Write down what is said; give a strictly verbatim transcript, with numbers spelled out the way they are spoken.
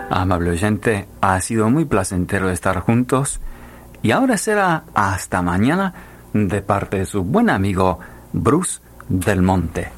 Amable oyente, ha sido muy placentero estar juntos y ahora será hasta mañana de parte de su buen amigo Bruce Del Monte.